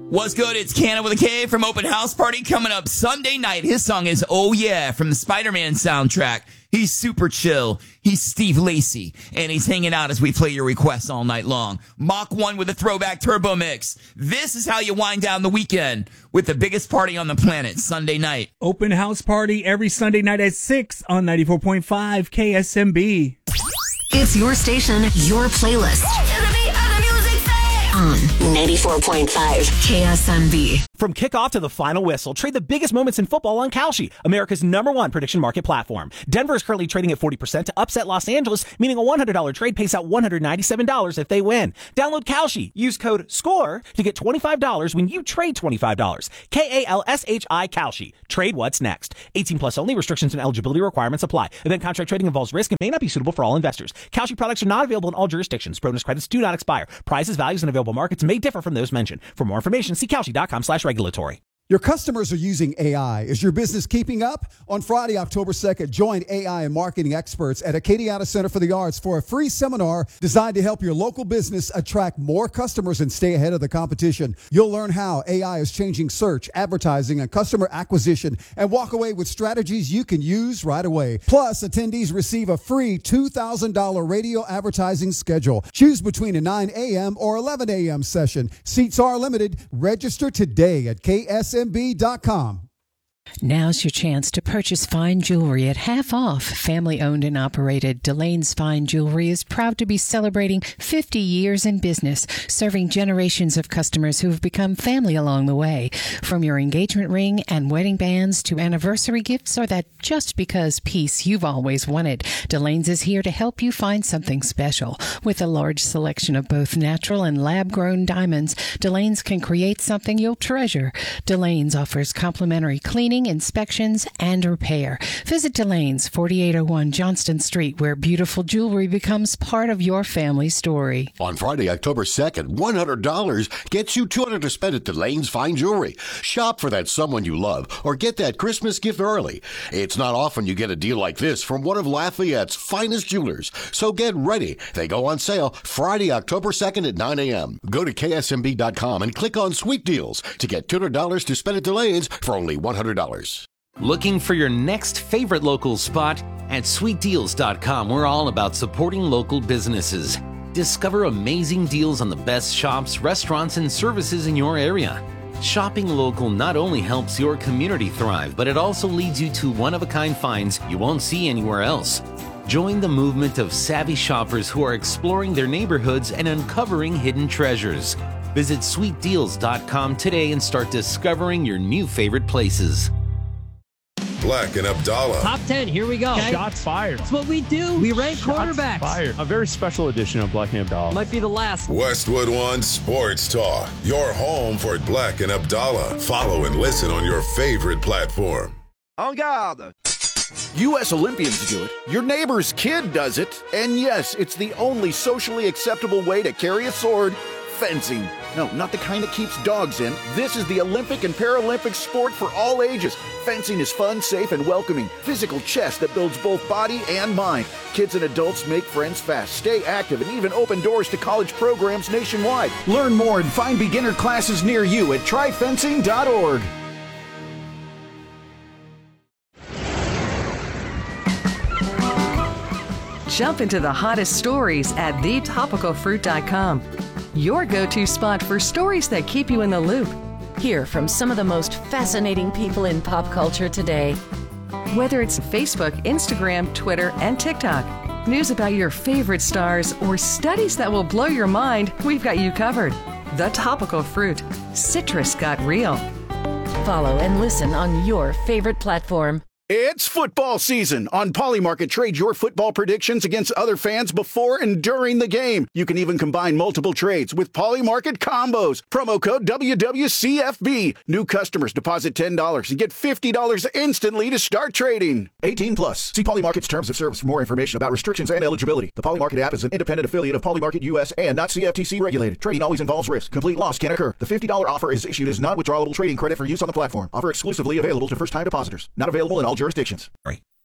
What's good? It's Canna with a K from Open House Party coming up Sunday night. His song is Oh Yeah from the Spider-Man soundtrack. He's super chill. He's Steve Lacy, and he's hanging out as we play your requests all night long. Mach 1 with a throwback turbo mix. This is how you wind down the weekend with the biggest party on the planet, Sunday night. Open House Party every Sunday night at 6 on 94.5 KSMB. It's your station, your playlist. On 94.5 KSMB. From kickoff to the final whistle, trade the biggest moments in football on Kalshi, America's #1 prediction market platform. Denver is currently trading at 40% to upset Los Angeles, meaning a $100 trade pays out $197 if they win. Download Kalshi. Use code SCORE to get $25 when you trade $25. KALSHI Kalshi. Trade what's next. 18 plus only. Restrictions and eligibility requirements apply. Event contract trading involves risk and may not be suitable for all investors. Kalshi products are not available in all jurisdictions. Bonus credits do not expire. Prices, values, and available markets may differ from those mentioned. For more information, see Kalshi.com/regulatory. Your customers are using AI. Is your business keeping up? On Friday, October 2nd, join AI and marketing experts at Acadiana Center for the Arts for a free seminar designed to help your local business attract more customers and stay ahead of the competition. You'll learn how AI is changing search, advertising, and customer acquisition, and walk away with strategies you can use right away. Plus, attendees receive a free $2,000 radio advertising schedule. Choose between a 9 a.m. or 11 a.m. session. Seats are limited. Register today at KSMB.com. Now's your chance to purchase fine jewelry at half off. Family owned and operated, Delane's Fine Jewelry is proud to be celebrating 50 years in business, serving generations of customers who have become family along the way. From your engagement ring and wedding bands to anniversary gifts or that just because piece you've always wanted, Delane's is here to help you find something special. With a large selection of both natural and lab-grown diamonds, Delane's can create something you'll treasure. Delane's offers complimentary cleaning, inspections, and repair. Visit Delane's, 4801 Johnston Street, where beautiful jewelry becomes part of your family story. On Friday, October 2nd, $100 gets you $200 to spend at Delane's Fine Jewelry. Shop for that someone you love or get that Christmas gift early. It's not often you get a deal like this from one of Lafayette's finest jewelers. So get ready. They go on sale Friday, October 2nd at 9 a.m. Go to KSMB.com and click on Sweet Deals to get $200 to spend at Delane's for only $100. Looking for your next favorite local spot? At sweetdeals.com, we're all about supporting local businesses. Discover amazing deals on the best shops, restaurants, and services in your area. Shopping local not only helps your community thrive, but it also leads you to one-of-a-kind finds you won't see anywhere else. Join the movement of savvy shoppers who are exploring their neighborhoods and uncovering hidden treasures. Visit sweetdeals.com today and start discovering your new favorite places. Black and Abdallah. Top 10, here we go. Okay. Shots fired. That's what we do. We rank quarterbacks. Fired. A very special edition of Black and Abdallah. Might be the last. Westwood One Sports Talk. Your home for Black and Abdallah. Follow and listen on your favorite platform. En garde. U.S. Olympians do it. Your neighbor's kid does it. And yes, it's the only socially acceptable way to carry a sword. Fencing. No, not the kind that keeps dogs in. This is the Olympic and Paralympic sport for all ages. Fencing is fun, safe, and welcoming. Physical chess that builds both body and mind. Kids and adults make friends fast, stay active, and even open doors to college programs nationwide. Learn more and find beginner classes near you at tryfencing.org. Jump into the hottest stories at thetopicalfruit.com. Your go-to spot for stories that keep you in the loop. Hear from some of the most fascinating people in pop culture today. Whether it's Facebook, Instagram, Twitter, and TikTok, news about your favorite stars, or studies that will blow your mind, we've got you covered. The Topical Fruit. Citrus got real. Follow and listen on your favorite platform. It's football season. On Polymarket, trade your football predictions against other fans before and during the game. You can even combine multiple trades with Polymarket combos. Promo code WWCFB. New customers deposit $10 and get $50 instantly to start trading. 18 plus. See Polymarket's terms of service for more information about restrictions and eligibility. The Polymarket app is an independent affiliate of Polymarket US and not CFTC regulated. Trading always involves risk. Complete loss can occur. The $50 offer is issued as non-withdrawable trading credit for use on the platform. Offer exclusively available to first-time depositors. Not available in all jurisdictions. Right.